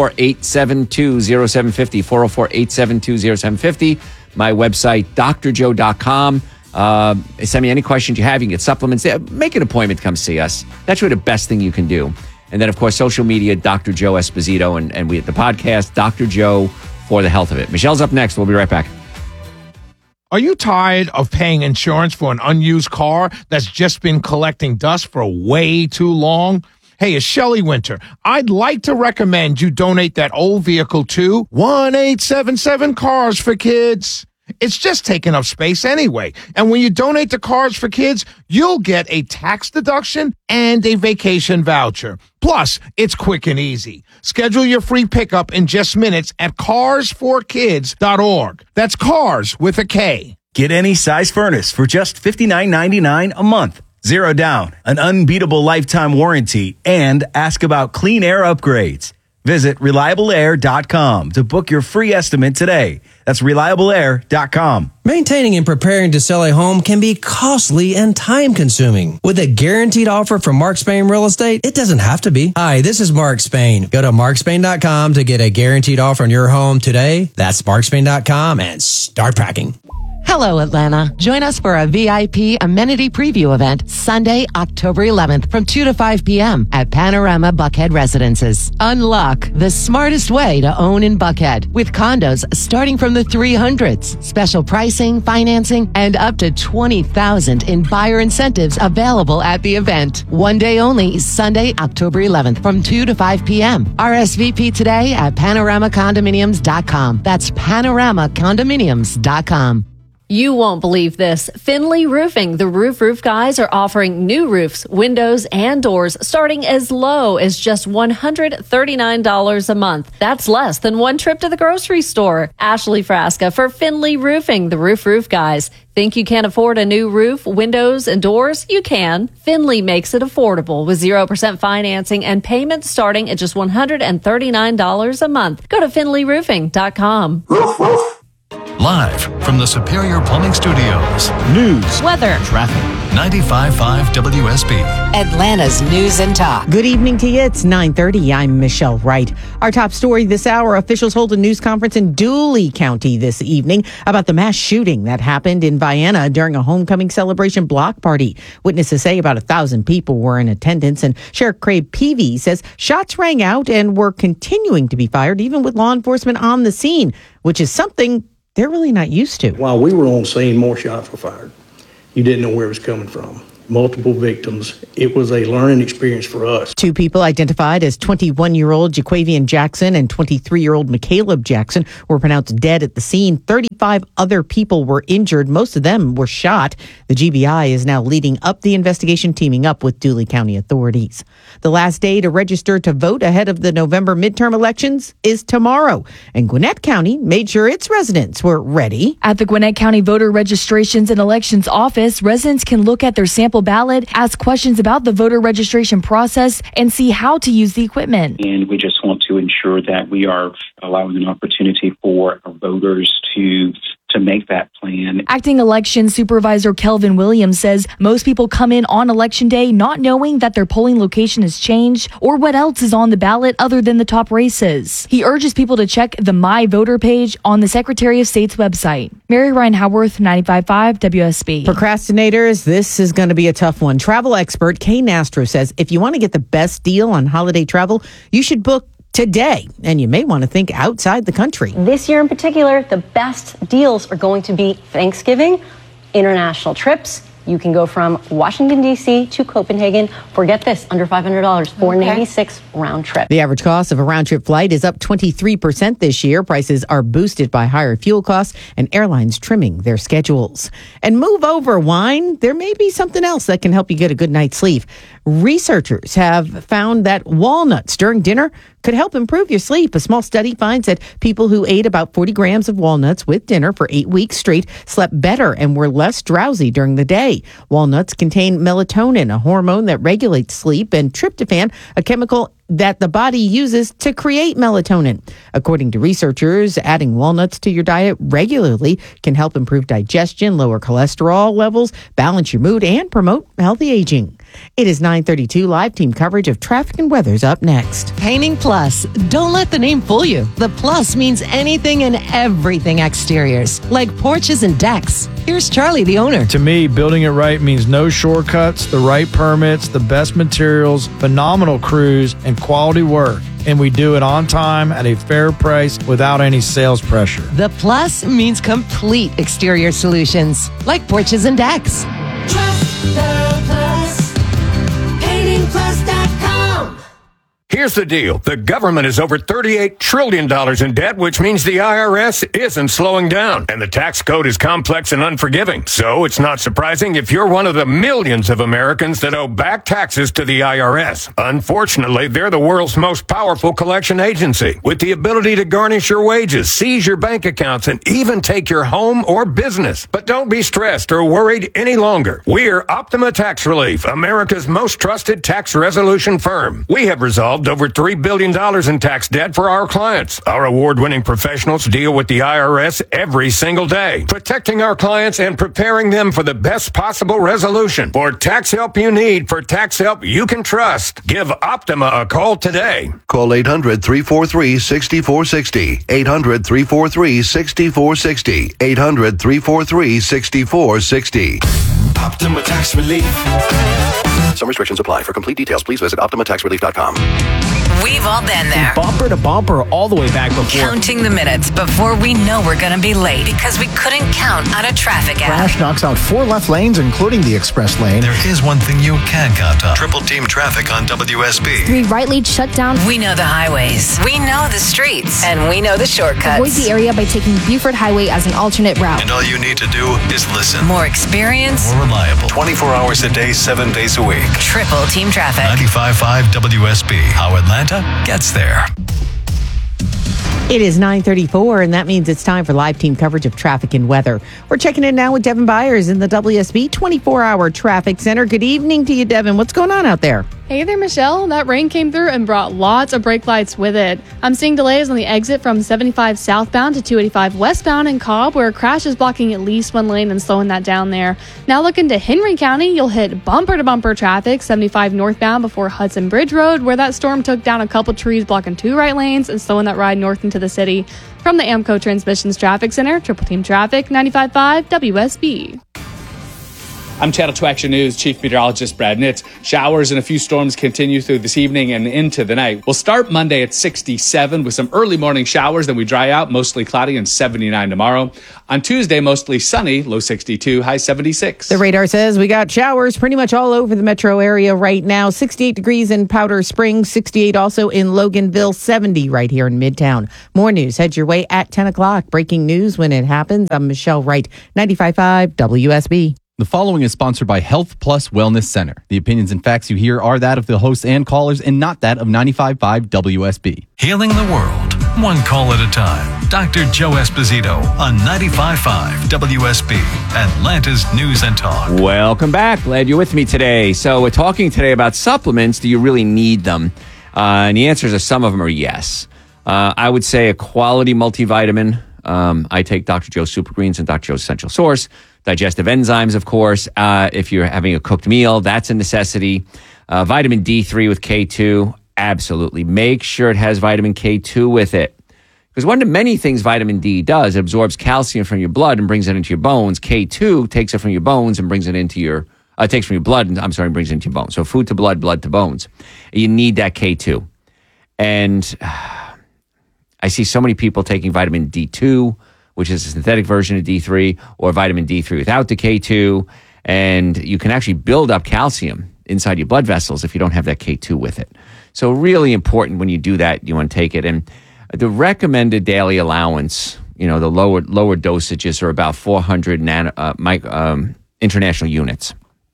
404-872-0750, 404-872-0750. My website, drjoe.com. Send me any questions you have. You can get supplements there. Make an appointment to come see us. That's really the best thing you can do. And then, of course, social media, Dr. Joe Esposito, and we at the podcast, Dr. Joe for the health of it. Michelle's up next. We'll be right back.
Are you tired of paying insurance for an unused car that's just been collecting dust for way too long? Hey, it's Shelley Winter. I'd like to recommend you donate that old vehicle to 1-877 Cars for Kids. It's just taking up space anyway. And when you donate to Cars for Kids, you'll get a tax deduction and a vacation voucher. Plus, it's quick and easy. Schedule your free pickup in just minutes at carsforkids.org. That's cars with a K.
Get any size furnace for just $59.99 a month. 0 down, an unbeatable lifetime warranty, and ask about clean air upgrades. Visit ReliableAir.com to book your free estimate today. That's ReliableAir.com.
Maintaining and preparing to sell a home can be costly and time-consuming. With a guaranteed offer from Mark Spain Real Estate, it doesn't have to be. Hi, this is Mark Spain. Go to markspain.com to get a guaranteed offer on your home today. That's markspain.com and start packing.
Hello, Atlanta. Join us for a VIP amenity preview event Sunday, October 11th from 2 to 5 p.m. at Panorama Buckhead Residences. Unlock the smartest way to own in Buckhead with condos starting from the 300s. Special pricing, financing, and up to $20,000 in buyer incentives available at the event. One day only, Sunday, October 11th from 2 to 5 p.m. RSVP today at panoramacondominiums.com. That's panoramacondominiums.com.
You won't believe this. Finley Roofing, the roof guys, are offering new roofs, windows, and doors starting as low as just $139 a month. That's less than one trip to the grocery store. Ashley Frasca for Finley Roofing, the roof guys. Think you can't afford a new roof, windows, and doors? You can. Finley makes it affordable with 0% financing and payments starting at just $139 a month. Go to finleyroofing.com.
Live from the Superior Plumbing Studios.
News,
weather,
traffic. 95.5 WSB.
Atlanta's News and Talk.
Good evening to you. It's 9:30. I'm Michelle Wright. Our top story this hour, officials hold a news conference in Dooley County this evening about the mass shooting that happened in Vienna during a homecoming celebration block party. Witnesses say about 1,000 people were in attendance, and Sheriff Craig Peavy says shots rang out and were continuing to be fired even with law enforcement on the scene, which is something they're really not used to.
While we were on scene, more shots were fired. You didn't know where it was coming from. Multiple victims. It was a learning experience for us.
Two people identified as 21-year-old Jaquavian Jackson and 23-year-old McCaleb Jackson were pronounced dead at the scene. 35 other people were injured. Most of them were shot. The GBI is now leading up the investigation, teaming up with Dooley County authorities. The last day to register to vote ahead of the November midterm elections is tomorrow, and Gwinnett County made sure its residents were ready.
At the Gwinnett County Voter Registrations and Elections Office, residents can look at their sample ballot, ask questions about the voter registration process, and see how to use the equipment.
And we just want to ensure that we are allowing an opportunity for our voters to make that plan.
Acting Election Supervisor Kelvin Williams says most people come in on Election Day not knowing that their polling location has changed or what else is on the ballot other than the top races. He urges people to check the My Voter page on the Secretary of State's website. Mary Ryan Howarth, 95.5 WSB.
Procrastinators, this is going to be a tough one. Travel expert Kay Nastro says if you want to get the best deal on holiday travel, you should book today, and you may want to think outside the country.
This year in particular, the best deals are going to be Thanksgiving, international trips. You can go from Washington, D.C. to Copenhagen for, get this, under $500, $496 round trip.
The average cost of a round-trip flight is up 23% this year. Prices are boosted by higher fuel costs and airlines trimming their schedules. And move over, wine. There may be something else that can help you get a good night's sleep. Researchers have found that walnuts during dinner could help improve your sleep. A small study finds that people who ate about 40 grams of walnuts with dinner for 8 weeks straight slept better and were less drowsy during the day. Walnuts contain melatonin, a hormone that regulates sleep, and tryptophan, a chemical that the body uses to create melatonin. According to researchers, adding walnuts to your diet regularly can help improve digestion, lower cholesterol levels, balance your mood, and promote healthy aging. It is 9:32. Live team coverage of traffic and weather's up next.
Painting Plus. Don't let the name fool you. The Plus means anything and everything exteriors, like porches and decks. Here's Charlie, the owner.
To me, building it right means no shortcuts, the right permits, the best materials, phenomenal crews, and quality work. And we do it on time at a fair price without any sales pressure.
The Plus means complete exterior solutions, like porches and decks.
Trust the Plus. PaintingPlus.com.
Here's the deal. The government is over $38 trillion in debt, which means the IRS isn't slowing down. And the tax code is complex and unforgiving. So it's not surprising if you're one of the millions of Americans that owe back taxes to the IRS. Unfortunately, they're the world's most powerful collection agency, with the ability to garnish your wages, seize your bank accounts, and even take your home or business. But don't be stressed or worried any longer. We're Optima Tax Relief, America's most trusted tax resolution firm. We have resolved over $3 billion in tax debt for our clients. Our award-winning professionals deal with the IRS every single day, protecting our clients and preparing them for the best possible resolution. For tax help you need, for tax help you can trust, give Optima a call today.
Call 800-343-6460. 800-343-6460. 800-343-6460.
Optima Tax Relief.
Some restrictions apply. For complete details, please visit OptimaTaxRelief.com.
We've all been there.
Bumper to bumper all the way back before.
Counting the minutes before we know we're going to be late because we couldn't count on a traffic app.
Crash knocks out 4 left lanes, including the express lane.
There is one thing you can count on. Triple team traffic on WSB.
3 right lanes shut down.
We know the highways. We know the streets. And we know the shortcuts.
Avoid the area by taking Buford Highway as an alternate route.
And all you need to do is listen.
More experience.
More reliable. 24 hours a day, 7 days a week.
Triple team traffic.
95.5 WSB. How Atlanta gets there.
It is 9:34, and that means it's time for live team coverage of traffic and weather. We're checking in now with Devin Byers in the WSB 24-hour traffic center. Good evening to you, Devin. What's going on out there?
Hey there, Michelle. That rain came through and brought lots of brake lights with it. I'm seeing delays on the exit from 75 southbound to 285 westbound in Cobb, where a crash is blocking at least 1 lane and slowing that down there. Now looking to Henry County, you'll hit bumper-to-bumper traffic, 75 northbound before Hudson Bridge Road, where that storm took down a couple trees blocking 2 right lanes and slowing that ride north into the city. From the AMCO Transmissions Traffic Center, Triple Team Traffic, 95.5 WSB.
I'm Channel 2 Action News Chief Meteorologist Brad Nitz. Showers and a few storms continue through this evening and into the night. We'll start Monday at 67 with some early morning showers, then we dry out, mostly cloudy and 79 tomorrow. On Tuesday, mostly sunny, low 62, high 76.
The radar says we got showers pretty much all over the metro area right now. 68 degrees in Powder Springs, 68 also in Loganville, 70 right here in Midtown. More news heads your way at 10 o'clock. Breaking news when it happens. I'm Michelle Wright, 95.5 WSB.
The following is sponsored by Health Plus Wellness Center. The opinions and facts you hear are that of the hosts and callers and not that of 95.5 WSB.
Healing the world, one call at a time. Dr. Joe Esposito on 95.5 WSB, Atlanta's News and Talk.
Welcome back. Glad you're with me today. So we're talking today about supplements. Do you really need them? And the answers are some of them are yes. I would say a quality multivitamin. I take Dr. Joe's Super Greens and Dr. Joe's Essential Source. Digestive enzymes, of course. If you're having a cooked meal, that's a necessity. Vitamin D3 with K2, absolutely. Make sure it has vitamin K2 with it. Because one of the many things vitamin D does, it absorbs calcium from your blood and brings it into your bones. K2 takes it from your bones and brings it into your, takes from your blood, and brings it into your bones. So food to blood, blood to bones. You need that K2. And I see so many people taking vitamin D2, which is a synthetic version of D3, or vitamin D3 without the K2. And you can actually build up calcium inside your blood vessels if you don't have that K2 with it. So really important when you do that, you want to take it. And the recommended daily allowance, the lower dosages are about 400 international units.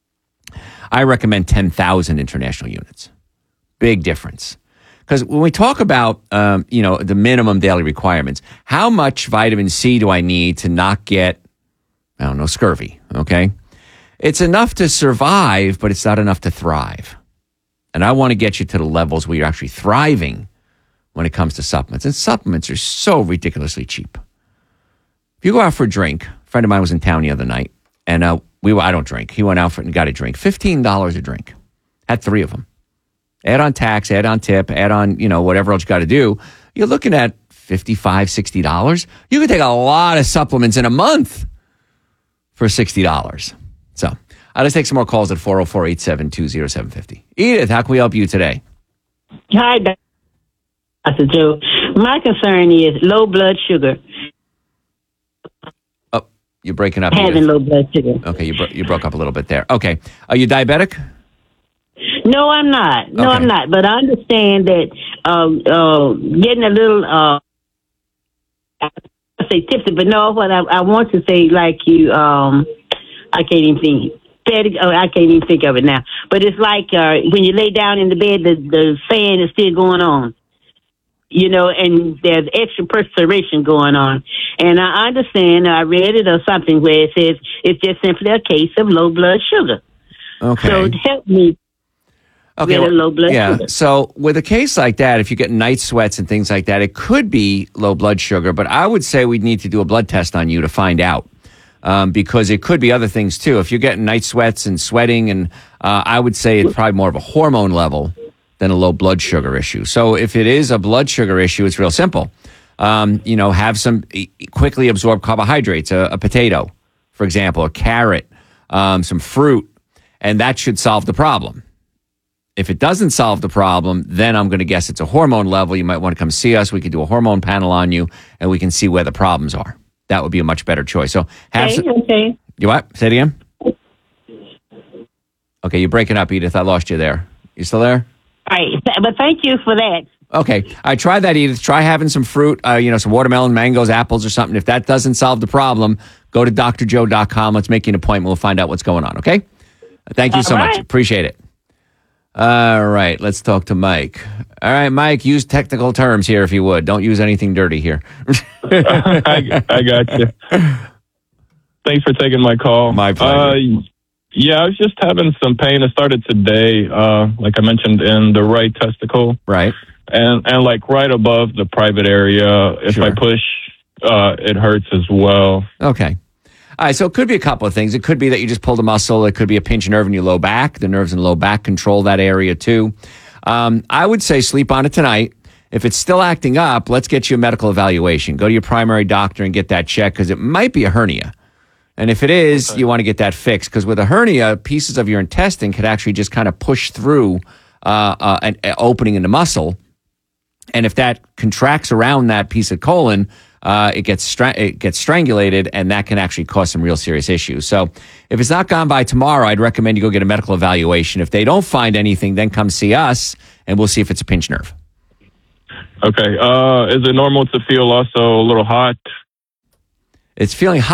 I recommend 10,000 international units. Big difference. Because when we talk about, the minimum daily requirements, how much vitamin C do I need to not get, scurvy, okay? It's enough to survive, but it's not enough to thrive. And I want to get you to the levels where you're actually thriving when it comes to supplements. And supplements are so ridiculously cheap. If you go out for a drink, a friend of mine was in town the other night, and I don't drink. He went out and got a drink, $15 a drink. Had 3 of them. Add on tax, add on tip, add on, whatever else you got to do. You're looking at $55, $60. You can take a lot of supplements in a month for $60. So let's take some more calls at 404-872-0750. Edith, how can we help you today?
Hi, Dr. Joe. My concern is low blood sugar.
Oh, you're breaking up.
Having low blood sugar.
Okay, you broke up a little bit there. Okay. Are you diabetic?
No, I'm not. No,
Okay.
I'm not. But I understand that getting a little, I say tipsy, but no, what I want to say, like you, I can't even think. I can't even think of it now. But it's like when you lay down in the bed, the fan is still going on. And there's extra perspiration going on. And I understand, I read it or something where it says it's just simply a case of low blood sugar.
Okay.
So help me.
Okay,
with a low blood
yeah.
sugar.
So with a case like that, if you get night sweats and things like that, it could be low blood sugar. But I would say we'd need to do a blood test on you to find out, because it could be other things too. If you're getting night sweats and sweating, and I would say it's probably more of a hormone level than a low blood sugar issue. So if it is a blood sugar issue, it's real simple. Have some quickly absorbed carbohydrates, a potato, for example, a carrot, some fruit, and that should solve the problem. If it doesn't solve the problem, then I'm going to guess it's a hormone level. You might want to come see us. We could do a hormone panel on you, and we can see where the problems are. That would be a much better choice. So
Okay.
You what? Say it again? Okay, you're breaking up, Edith. I lost you there. You still there?
All right. But thank you for that.
Okay. I tried that, Edith. Try having some fruit, some watermelon, mangoes, apples, or something. If that doesn't solve the problem, go to drjoe.com. Let's make you an appointment. We'll find out what's going on, okay? Thank you so much. Appreciate it. All right. Let's talk to Mike. All right, Mike, use technical terms here if you would. Don't use anything dirty here.
I got you. Thanks for taking my call.
My pleasure.
I was just having some pain. It started today, like I mentioned, in the right testicle.
Right.
And like right above the private area. If I push, it hurts as well.
Okay. All right, so it could be a couple of things. It could be that you just pulled a muscle. It could be a pinched nerve in your low back. The nerves in the low back control that area too. I would say sleep on it tonight. If it's still acting up, let's get you a medical evaluation. Go to your primary doctor and get that checked because it might be a hernia. And if it is, you want to get that fixed because with a hernia, pieces of your intestine could actually just kind of push through an opening in the muscle. And if that contracts around that piece of colon, it gets strangulated, and that can actually cause some real serious issues. So if it's not gone by tomorrow, I'd recommend you go get a medical evaluation. If they don't find anything, then come see us, and we'll see if it's a pinched nerve.
Okay. Is it normal to feel also a little hot?
It's feeling hot.